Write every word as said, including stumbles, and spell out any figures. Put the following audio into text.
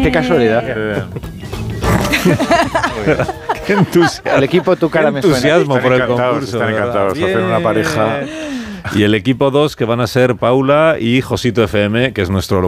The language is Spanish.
Qué casualidad. Eh, Qué entusiasmo. El equipo Tu Cara Qué Me Suena. entusiasmo Están por el encantados, concurso. están ¿verdad? encantados. Hacen una Bien. pareja. Y el equipo dos, que van a ser Paula y Josito F M, que es nuestro locutor.